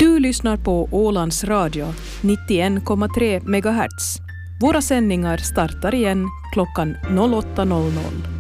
Du lyssnar på Ålands Radio 91,3 MHz. Våra sändningar startar igen klockan 08.00.